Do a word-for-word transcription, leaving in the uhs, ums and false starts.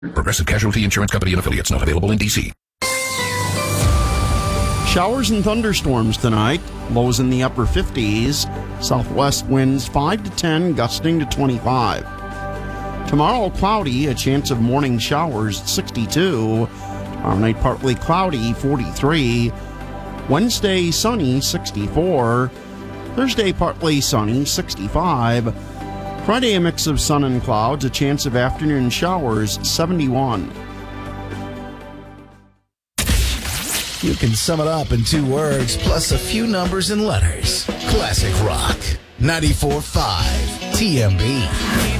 Progressive Casualty Insurance Company and affiliates, not available in D C. Showers and thunderstorms tonight. Lows in the upper fifties. Southwest winds five to ten, gusting to twenty-five. Tomorrow, cloudy, a chance of morning showers, sixty-two. Tomorrow night, partly cloudy, forty-three. Wednesday, sunny, sixty-four. Thursday, partly sunny, sixty-five. Friday, a mix of sun and clouds, a chance of afternoon showers, seventy-one. You can sum it up in two words, plus a few numbers and letters. Classic Rock. ninety-four point five T M B.